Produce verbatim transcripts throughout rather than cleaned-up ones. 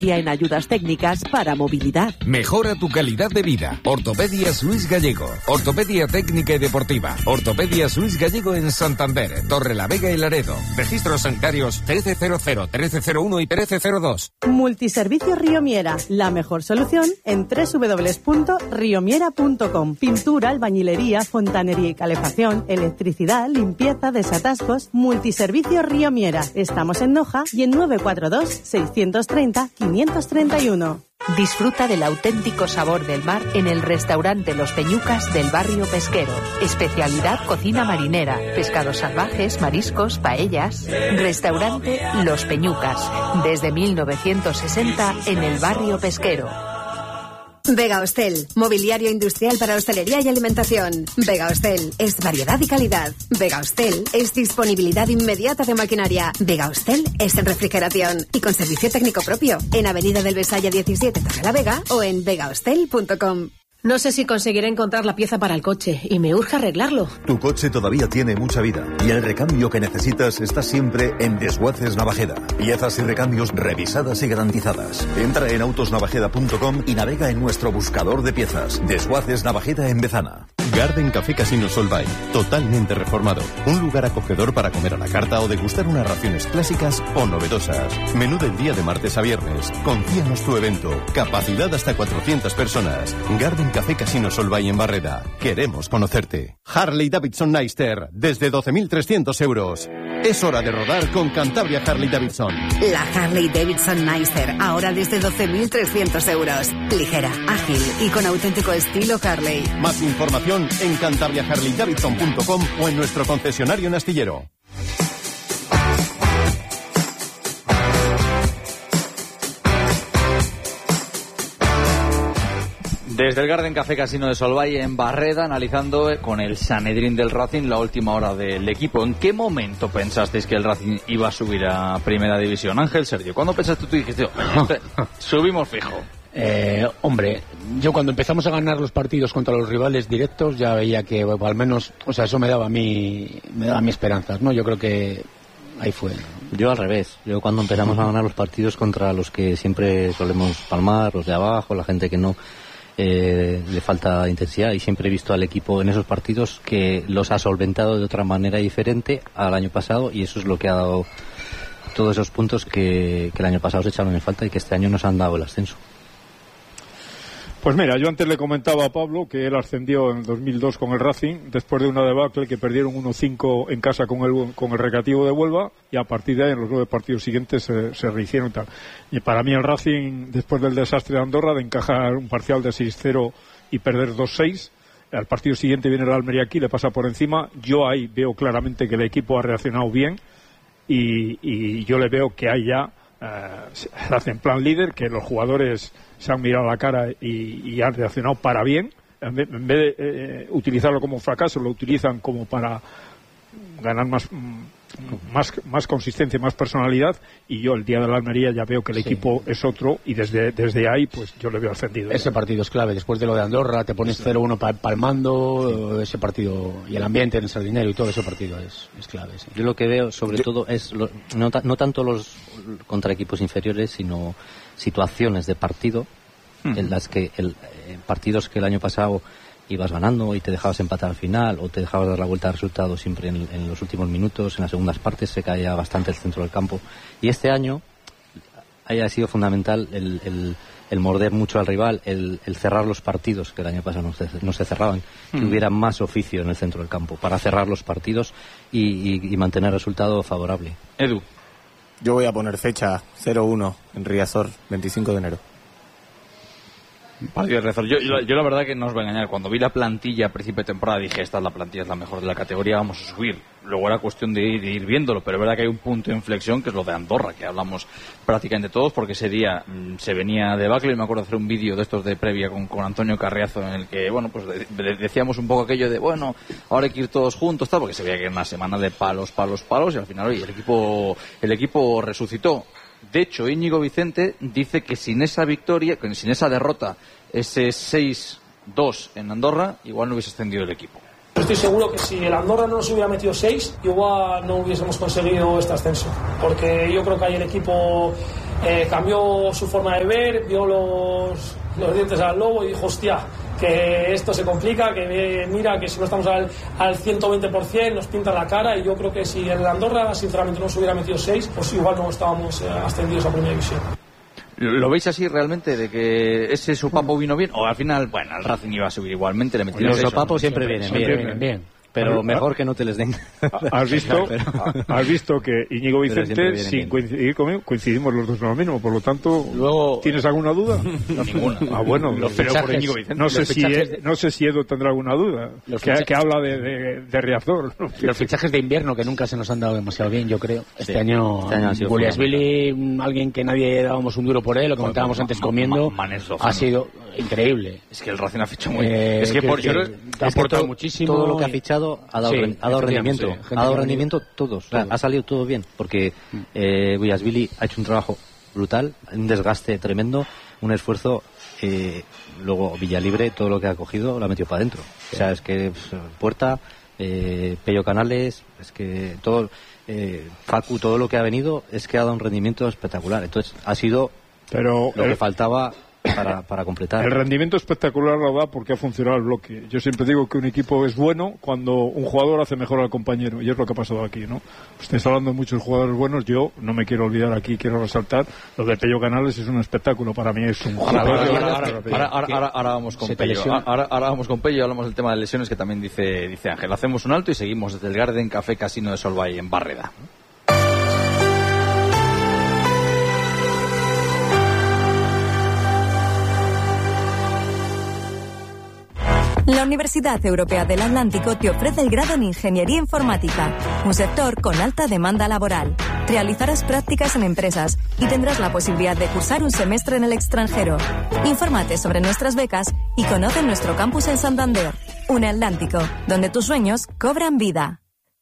en ayudas técnicas para movilidad. Mejora tu calidad de vida. Ortopedia Suís Gallego. Ortopedia técnica y deportiva. Ortopedia Suís Gallego en Santander, Torrelavega y Laredo. Registros sanitarios trece cero cero, trece cero uno y trece cero dos. Multiservicios Riomiera. La mejor solución en doble u doble u doble u punto riomiera punto com. Pintura, albañilería, fontanería y calefacción, electricidad, limpieza, desatascos. Multiservicios Riomiera. Estamos en Noja y en nueve cuatro dos, seiscientos treinta, quinientos treinta y uno. Disfruta del auténtico sabor del mar en el restaurante Los Peñucas del barrio pesquero. Especialidad cocina marinera, pescados salvajes, mariscos, paellas. Restaurante Los Peñucas, desde mil novecientos sesenta en el barrio pesquero. Vega Hostel, mobiliario industrial para hostelería y alimentación. Vega Hostel es variedad y calidad. Vega Hostel es disponibilidad inmediata de maquinaria. Vega Hostel es en refrigeración y con servicio técnico propio en Avenida del Besaya diecisiete, Torrelavega o en vega hostel punto com. No sé si conseguiré encontrar la pieza para el coche y me urge arreglarlo. Tu coche todavía tiene mucha vida y el recambio que necesitas está siempre en Desguaces Navajeda. Piezas y recambios revisadas y garantizadas. Entra en autos navajeda punto com y navega en nuestro buscador de piezas. Desguaces Navajeda en Bezana. Garden Café Casino Solvay, totalmente reformado. Un lugar acogedor para comer a la carta o degustar unas raciones clásicas o novedosas. Menú del día de martes a viernes. Confíanos tu evento. Capacidad hasta cuatrocientas personas. Garden Café Casino Solvay en Barreda. Queremos conocerte. Harley Davidson Neister, desde doce mil trescientos euros. Es hora de rodar con Cantabria Harley Davidson. La Harley Davidson Neister, ahora desde doce mil trescientos euros. Ligera, ágil y con auténtico estilo Harley. Más información en cantabria harley davidson punto com o en nuestro concesionario en Astillero. Desde el Garden Café Casino de Solvay en Barreda, analizando con el Sanedrín del Racing la última hora del equipo. ¿En qué momento pensasteis que el Racing iba a subir a Primera División? Ángel, Sergio, ¿cuándo pensaste tú y dijiste, oh, este, subimos fijo? Eh, hombre, yo cuando empezamos a ganar los partidos contra los rivales directos ya veía que bueno, al menos, o sea, eso me daba a mí, me daba a mí esperanzas, ¿no? Yo creo que ahí fue. Yo al revés, yo cuando empezamos a ganar los partidos contra los que siempre solemos palmar, los de abajo, la gente que no eh, le falta intensidad, y siempre he visto al equipo en esos partidos que los ha solventado de otra manera diferente al año pasado, y eso es lo que ha dado todos esos puntos que, que el año pasado se echaron en falta y que este año nos han dado el ascenso. Pues mira, yo antes le comentaba a Pablo que él ascendió en el dos mil dos con el Racing, después de una debacle que perdieron uno cinco en casa con el con el Recreativo de Huelva, y a partir de ahí en los nueve partidos siguientes se, se rehicieron y tal. Y para mí el Racing, después del desastre de Andorra, de encajar un parcial de seis cero y perder dos seis, al partido siguiente viene el Almería aquí, le pasa por encima. Yo ahí veo claramente que el equipo ha reaccionado bien, y, y yo le veo que hay ya Uh, se hace en plan líder, que los jugadores se han mirado a la cara y, y han reaccionado para bien, en vez, en vez de eh, utilizarlo como fracaso, lo utilizan como para ganar más más más consistencia, más personalidad. Y yo el día de la Almería ya veo que el sí. equipo es otro, y desde desde ahí pues yo le veo ascendido. Ese partido es clave, después de lo de Andorra te pones cero uno palmando, sí. ese partido, y el ambiente en el Sardinero y todo ese partido es, es clave. Sí. Yo lo que veo sobre yo... todo es lo, no, no tanto los contra equipos inferiores, sino situaciones de partido hmm. en las que el, eh, partidos que el año pasado ibas ganando y te dejabas empatar al final, o te dejabas dar la vuelta al resultado siempre en, en los últimos minutos, en las segundas partes se caía bastante el centro del campo, y este año haya sido fundamental el, el, el morder mucho al rival, el, el cerrar los partidos, que el año pasado no se, no se cerraban, hmm. que hubiera más oficio en el centro del campo para cerrar los partidos y, y, y mantener el resultado favorable. Edu. Yo voy a poner fecha cero uno en Riazor, veinticinco de enero. Partido de Riazor. Yo, yo, yo la verdad que no os voy a engañar, cuando vi la plantilla a principio de temporada dije, esta es la plantilla, es la mejor de la categoría, vamos a subir. Luego era cuestión de ir, de ir viéndolo, pero es verdad que hay un punto de inflexión que es lo de Andorra, que hablamos prácticamente todos, porque ese día mmm, se venía de debacle, y me acuerdo de hacer un vídeo de estos de previa con, con Antonio Carriazo, en el que, bueno, pues de, de, decíamos un poco aquello de, bueno, ahora hay que ir todos juntos, tal, porque se veía que era una semana de palos, palos, palos, y al final, oye, el equipo, el equipo resucitó. De hecho, Íñigo Vicente dice que sin esa victoria, que sin esa derrota, ese seis dos en Andorra, igual no hubiese ascendido el equipo. Estoy seguro que si el Andorra no nos hubiera metido seis, igual no hubiésemos conseguido este ascenso, porque yo creo que ahí el equipo eh, cambió su forma de ver, vio los, los dientes al lobo y dijo, hostia, que esto se complica, que mira, que si no estamos al, al ciento veinte por ciento nos pinta la cara, y yo creo que si el Andorra sinceramente no se hubiera metido seis, pues igual no estábamos eh, ascendidos a Primera División. ¿Lo veis así realmente, de que ese sopapo vino bien? O al final, bueno, el Racing iba a subir igualmente, le metieron Los seis, sopapos ¿no? siempre, siempre vienen bien, bien, bien. Pero mejor que no te les den. ¿Has visto, Pero... has visto que Íñigo Vicente, sin coincidir conmigo, coincidimos los dos en lo mismo? Por lo tanto, luego ¿tienes alguna duda? Ninguna. Ah, bueno, los pero fichajes, por Íñigo Vicente. No sé, si, de... no sé si Edu tendrá alguna duda. Que, que habla de, de, de Riazor. Los fichajes de invierno que nunca se nos han dado demasiado bien, yo creo. Este sí, año, este año ha sido Williasvili, alguien que nadie dábamos un duro por él, lo comentábamos bueno, antes comiendo, ma, ma, ha sido increíble. Es que el Racing ha fichado muy... Eh, es que, que, por, que, yo que ha aportado muchísimo. Todo lo que ha fichado ha dado, sí, ha dado rendimiento. Sí, ha dado rendimiento todos. O sea, ha salido todo bien. Porque eh, Williasvili ha hecho un trabajo brutal, un desgaste tremendo, un esfuerzo. Eh, luego Villalibre, todo lo que ha cogido lo ha metido para adentro. Sí. O sea, es que pues, Puerta, eh, Pello Canales, es que todo, eh, Facu, todo lo que ha venido es que ha dado un rendimiento espectacular. Entonces ha sido Pero, lo eh, que faltaba para, para completar. El rendimiento espectacular lo da porque ha funcionado el bloque. Yo siempre digo que un equipo es bueno cuando un jugador hace mejor al compañero, y es lo que ha pasado aquí, ¿no? Estáis hablando de muchos jugadores buenos. Yo no me quiero olvidar aquí, quiero resaltar lo de Pello Canales. Es un espectáculo, para mí es un jugador. Ahora, de ahora, ahora, ahora, ahora, ahora, ahora vamos con Pello. Ahora, ahora vamos con Pello y hablamos del tema de lesiones, que también dice, dice Ángel. Hacemos un alto y seguimos desde el Garden Café Casino de Solvay en Barreda. La Universidad Europea del Atlántico te ofrece el grado en Ingeniería Informática, un sector con alta demanda laboral. Realizarás prácticas en empresas y tendrás la posibilidad de cursar un semestre en el extranjero. Infórmate sobre nuestras becas y conoce nuestro campus en Santander. Un Atlántico, donde tus sueños cobran vida.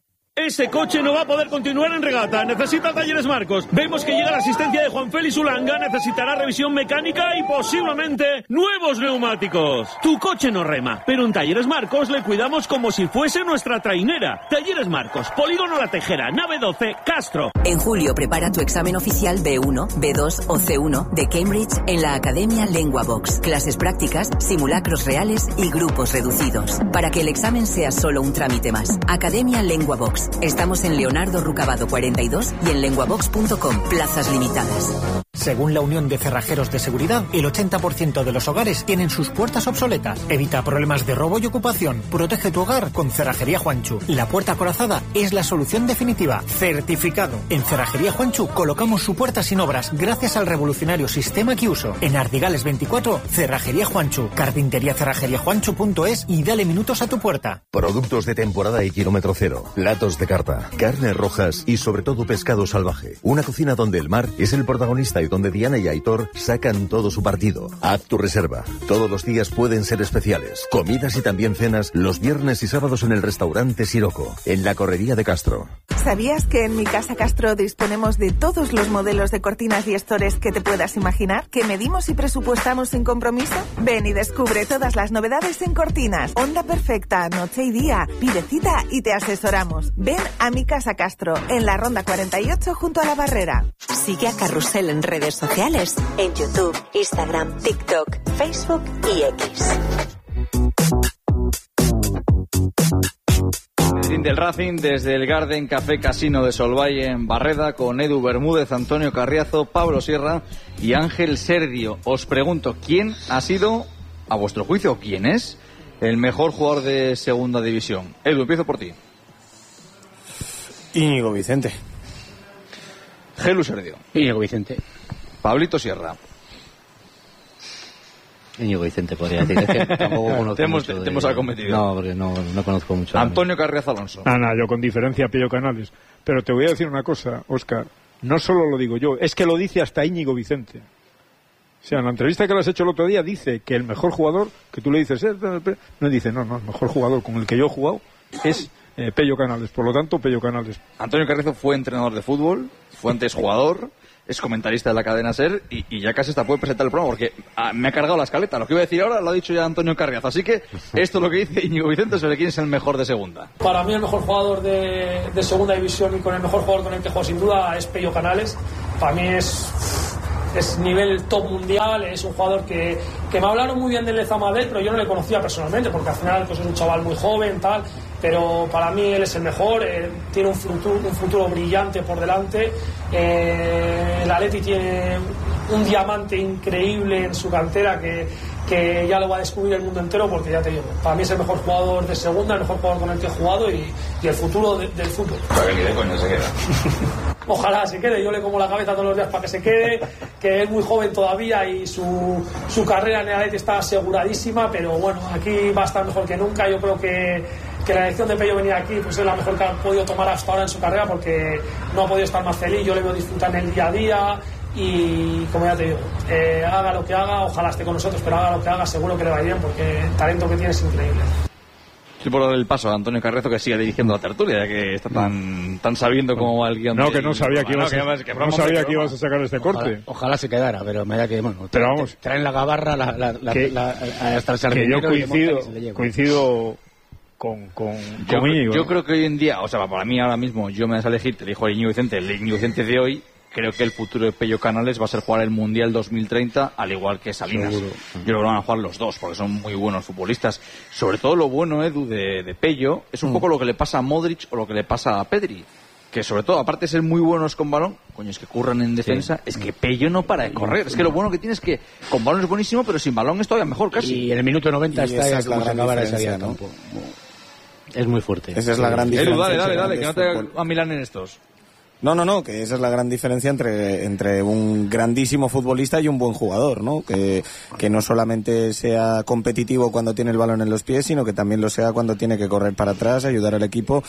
Ese coche no va a poder continuar en regata. Necesita Talleres Marcos. Vemos que llega la asistencia de Juan Félix Ulanga. Necesitará revisión mecánica y posiblemente nuevos neumáticos. Tu coche no rema, pero en Talleres Marcos le cuidamos como si fuese nuestra trainera. Talleres Marcos, Polígono La Tejera, nave doce, Castro. En julio prepara tu examen oficial B uno, B dos o C uno de Cambridge en la Academia LenguaVox. Clases prácticas, simulacros reales y grupos reducidos. Para que el examen sea solo un trámite más. Academia LenguaVox. Estamos en Leonardo Rucabado cuarenta y dos y en lenguavox punto com. Plazas limitadas. Según la Unión de Cerrajeros de Seguridad, el ochenta por ciento de los hogares tienen sus puertas obsoletas. Evita problemas de robo y ocupación. Protege tu hogar con Cerrajería Juanchu. La puerta acorazada es la solución definitiva. Certificado. En Cerrajería Juanchu colocamos su puerta sin obras gracias al revolucionario sistema que uso. En Ardigales veinticuatro, Cerrajería Juanchu. Carpintería cerrajería juanchu punto es y dale minutos a tu puerta. Productos de temporada y kilómetro cero. Platos de carta, carnes rojas y sobre todo pescado salvaje. Una cocina donde el mar es el protagonista y donde Diana y Aitor sacan todo su partido. Haz tu reserva. Todos los días pueden ser especiales. Comidas y también cenas los viernes y sábados en el restaurante Siroco, en la Correría de Castro. ¿Sabías que en Mi Casa Castro disponemos de todos los modelos de cortinas y estores que te puedas imaginar? ¿Que medimos y presupuestamos sin compromiso? Ven y descubre todas las novedades en cortinas. Onda perfecta, noche y día. Pide cita y te asesoramos. Ven a Mi Casa Castro, en la Ronda cuarenta y ocho junto a la Barrera. Sigue a Carrusel en redes sociales, en YouTube, Instagram, TikTok, Facebook y X. Del Racing desde el Garden Café Casino de Solvay en Barreda con Edu Bermúdez, Antonio Carriazo, Pablo Sierra y Ángel Serdio. Os pregunto, ¿quién ha sido, a vuestro juicio, quién es el mejor jugador de segunda división? Edu, empiezo por ti. Íñigo Vicente. Gelu Serdio. Íñigo Vicente. Pablito Sierra. Íñigo Vicente podría decir. Es que tampoco conozco te hemos, mucho te hemos de... acometido. No, porque no, no conozco mucho. Antonio Carriazo Alonso. Ah, no, yo con diferencia a Pello Canales. Pero te voy a decir una cosa, Óscar. No solo lo digo yo, es que lo dice hasta Íñigo Vicente. O sea, en la entrevista que le has hecho el otro día dice que el mejor jugador, que tú le dices, eh, no dice, no, no, el mejor jugador con el que yo he jugado es eh, Pello Canales. Por lo tanto, Pello Canales. Antonio Carriazo fue entrenador de fútbol, fue antes jugador, es comentarista de la cadena SER y, y ya casi hasta puede presentar el programa porque ah, me ha cargado la escaleta. Lo que iba a decir ahora lo ha dicho ya Antonio Carriazo. Así que esto es lo que dice Íñigo Vicente sobre quién es el mejor de segunda. Para mí el mejor jugador de, de segunda división y con el mejor jugador con el que juego sin duda es Pello Canales. Para mí es es nivel top mundial, es un jugador que, que me hablaron muy bien del Lezama de él, pero yo no le conocía personalmente, porque al final pues, es un chaval muy joven, tal, pero para mí él es el mejor, eh, tiene un futuro, un futuro brillante por delante, eh, el Atleti tiene un diamante increíble en su cantera que, que ya lo va a descubrir el mundo entero, porque ya te digo, para mí es el mejor jugador de segunda, el mejor jugador con el que he jugado y, y el futuro de, del fútbol. Para que quede, coño, se queda. Ojalá se quede, yo le como la cabeza todos los días para que se quede, que es muy joven todavía y su, su carrera en el Atleti está aseguradísima, pero bueno, aquí va a estar mejor que nunca. Yo creo que, que la elección de Pello venir aquí pues es la mejor que ha podido tomar hasta ahora en su carrera, porque no ha podido estar más feliz, yo le veo disfrutar en el día a día y como ya te digo, eh, haga lo que haga, ojalá esté con nosotros, pero haga lo que haga, seguro que le va a ir bien, porque el talento que tiene es increíble. Sí, por dar el paso a Antonio Carrezo, que siga dirigiendo la tertulia, ya que está tan, tan sabiendo cómo va el guión. No, del... que no sabía que ibas, bueno, a, que, que no sabía que ibas a sacar este ojalá, corte. Ojalá se quedara, pero me da que, bueno, pero vamos, traen la gabarra, la, la, la, que, la, la, hasta el que yo coincido, coincido con, con, yo, con Íñigo. Yo creo que hoy en día, o sea, para mí ahora mismo, yo me das a elegir, te dijo Íñigo Vicente, el Íñigo Vicente de hoy, creo que el futuro de Pello Canales va a ser jugar el Mundial dos mil treinta, al igual que Salinas. Seguro. Yo creo que van a jugar los dos, porque son muy buenos futbolistas. Sobre todo lo bueno, Edu, de, de Pello, es un mm. poco lo que le pasa a Modric o lo que le pasa a Pedri. Que sobre todo, aparte de ser muy buenos con balón, coño, es que curran en defensa, sí. Es que Pello no para de correr. Es que lo bueno que tiene es que con balón es buenísimo, pero sin balón es todavía mejor casi. Y en el minuto noventa y está esa ya es la gran diferencia, ¿no? Es muy fuerte. Esa es la gran diferencia. Edu, dale, dale, dale, que no te a Milán en estos. No, no, no, que esa es la gran diferencia entre, entre un grandísimo futbolista y un buen jugador, ¿no? Que, que no solamente sea competitivo cuando tiene el balón en los pies, sino que también lo sea cuando tiene que correr para atrás, ayudar al equipo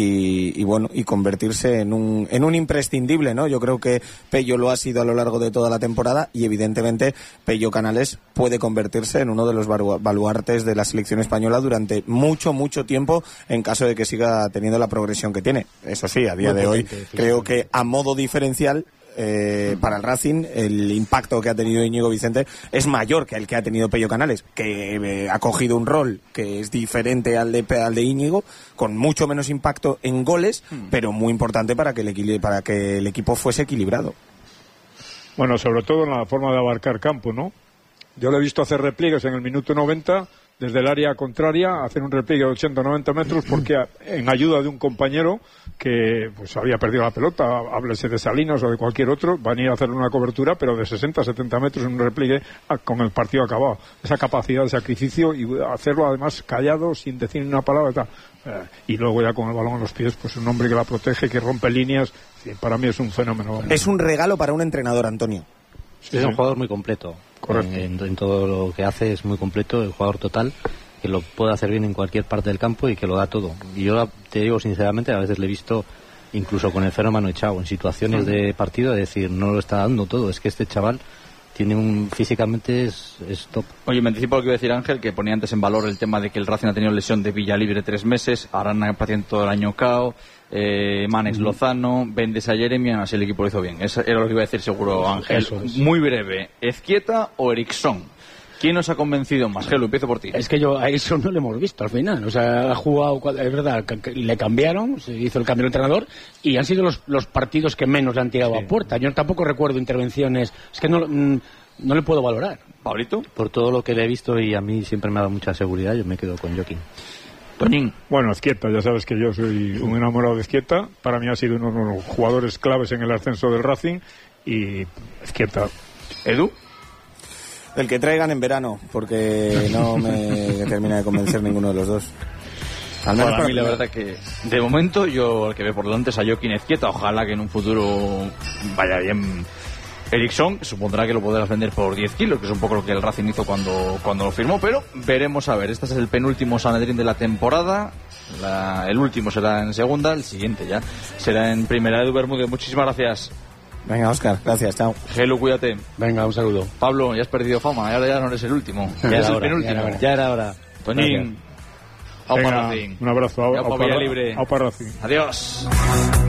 y, y bueno, y convertirse en un, en un imprescindible, ¿no? Yo creo que Pello lo ha sido a lo largo de toda la temporada y evidentemente Pello Canales puede convertirse en uno de los baluartes de la selección española durante mucho, mucho tiempo en caso de que siga teniendo la progresión que tiene. Eso sí, a día de hoy creo que a modo diferencial eh, para el Racing el impacto que ha tenido Íñigo Vicente es mayor que el que ha tenido Pello Canales, que eh, ha cogido un rol que es diferente al de, al de Íñigo, con mucho menos impacto en goles, hmm. pero muy importante para que, el, para que el equipo fuese equilibrado. Bueno, sobre todo en la forma de abarcar campo, ¿no? Yo lo he visto hacer repliegues en el minuto noventa desde el área contraria, hacer un repliegue de ochenta a noventa metros porque en ayuda de un compañero que pues había perdido la pelota, háblese de Salinas o de cualquier otro, van a ir a hacer una cobertura pero de sesenta a setenta metros en un repliegue con el partido acabado. Esa capacidad de sacrificio y hacerlo además callado, sin decir una palabra, tal. Eh, y luego ya con el balón en los pies, pues un hombre que la protege, que rompe líneas, sí, para mí es un fenómeno. Es un regalo para un entrenador, Antonio. Sí, es un jugador muy completo. En, en, en todo lo que hace es muy completo, el jugador total, que lo puede hacer bien en cualquier parte del campo y que lo da todo. Y yo te digo sinceramente, a veces le he visto incluso con el fenómeno echado en situaciones uh-huh. de partido, de decir, no lo está dando todo, es que este chaval tiene un físicamente es, es top. Oye, me anticipo lo que iba a decir Ángel, que ponía antes en valor el tema de que el Racing ha tenido lesión de Villalibre tres meses, Arana paciente todo el año cao, eh, Manes mm. Lozano, Bendes a Jeremy, así el equipo lo hizo bien. Eso era lo que iba a decir seguro Ángel. Eso es. Muy breve, ¿Ezquieta o Eriksson? ¿Quién nos ha convencido más? Gelo, empiezo por ti. Es que yo a eso no le hemos visto al final. O sea, ha jugado, es verdad, le cambiaron, se hizo el cambio de entrenador y han sido los, los partidos que menos le han tirado sí. a puerta. Yo tampoco recuerdo intervenciones. Es que no, no le puedo valorar. ¿Pablito? Por todo lo que le he visto y a mí siempre me ha dado mucha seguridad, yo me quedo con Joaquín. Toñín. Bueno, Ezquieta, ya sabes que yo soy un enamorado de Ezquieta. Para mí ha sido uno de los jugadores claves en el ascenso del Racing y Ezquieta. ¿Edu? El que traigan en verano, porque no me termina de convencer ninguno de los dos. Al menos para mí la verdad que de momento yo el que ve por delante es a Joaquín Ezquieta. Ojalá que en un futuro vaya bien Eriksson, supondrá que lo podrás vender por diez kilos, que es un poco lo que el Racing hizo cuando, cuando lo firmó, pero veremos a ver. Este es el penúltimo Sanedrín de la temporada. La, el último será en segunda, el siguiente ya será en primera. Edu Bermúdez, muchísimas gracias. Venga, Óscar, gracias, chao. Gelu, cuídate. Venga, un saludo. Pablo, ya has perdido fama, ahora ya no eres el último. Ya, ya es el hora, penúltimo. Ya era, ya era hora. Toñín. Venga, un abrazo. Adiós.